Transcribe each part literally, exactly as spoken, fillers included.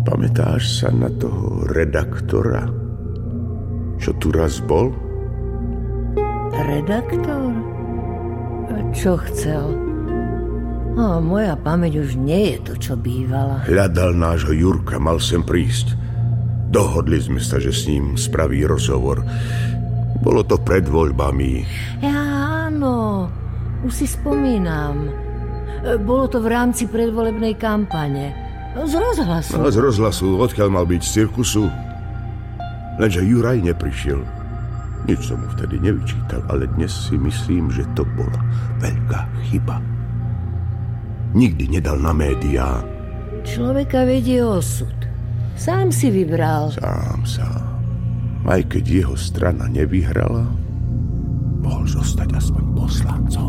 Pamätáš sa na toho redaktora, čo tu raz bol? Redaktor? Čo chcel? O, moja pamäť už nie je to, čo bývala. Hľadal nášho Jurka, mal sem prísť. Dohodli sme sa, že s ním spraví rozhovor. Bolo to pred voľbami. Ja, áno, už si spomínam. Bolo to v rámci predvolebnej kampane. Z rozhlasu. No, z rozhlasu, odkiaľ mal byť, z cirkusu. Lenže Juraj neprišiel. Nič som mu vtedy nevyčítal, ale dnes si myslím, že to bola veľká chyba. Nikdy nedal na médiá. Človeka vedie osud. Sám si vybral. Sám, sám. Aj keď jeho strana nevyhrala, mohol zostať aspoň poslancom.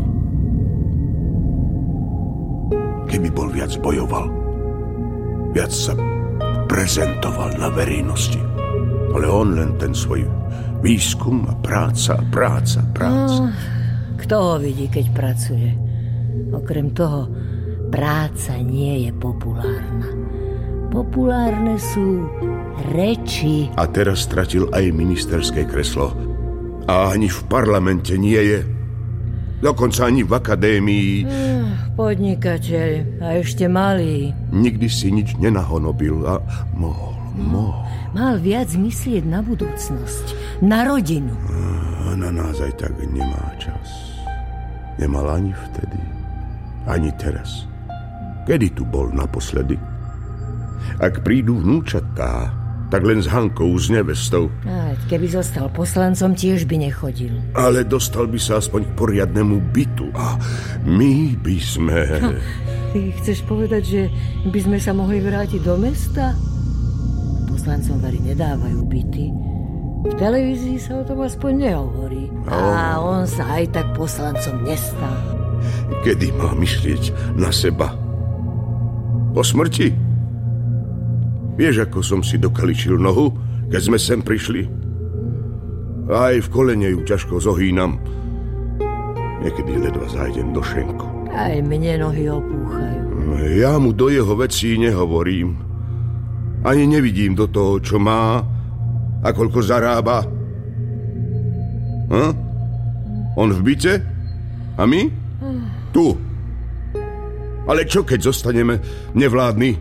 Keby bol viac bojoval, viac sa prezentoval na verejnosti. Ale on len ten svoj výskum a práca, práca, práca. No, kto ho vidí, keď pracuje? Okrem toho, práca nie je populárna. Populárne sú reči. A teraz stratil aj ministerské kreslo. A ani v parlamente nie je. Dokonca ani v akadémii. Podnikateľ. A ešte malý. Nikdy si nič nenahonobil a mohol, mohol. Mal viac myslieť na budúcnosť. Na rodinu. A na nás aj tak nemá čas. Nemal ani vtedy, ani teraz. Kedy tu bol naposledy? Ak prídu vnúčatá, tak len s Hankou, s nevestou. Aj, keby zostal poslancom, tiež by nechodil. Ale dostal by sa aspoň k poriadnemu bytu. A my by sme... Ha, ty chceš povedať, že by sme sa mohli vrátiť do mesta? Poslancom vari nedávajú byty. V televízii sa o tom aspoň nehovorí. A on sa aj tak poslancom nestal. Kedy má myslieť na seba? Po smrti? Vieš, ako som si dokaličil nohu, keď sme sem prišli? Aj v kolene ju ťažko zohýnam. Niekedy ledva zájdem do šenku. Aj mne nohy opúchajú. Ja mu do jeho vecí nehovorím. Ani nevidím do toho, čo má a koľko zarába. Hm? On v byte? A my? Tu. Ale čo, keď zostaneme nevládni?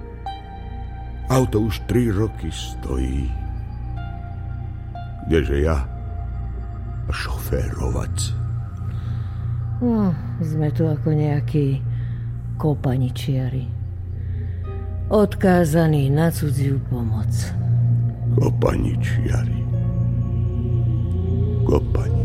Auto už tri roky stojí. Kdeže ja? Šoférovať. No, sme tu ako nejakí kopaničiari. Odkázaní na cudziu pomoc. Kopaničiari. Kopaničiari.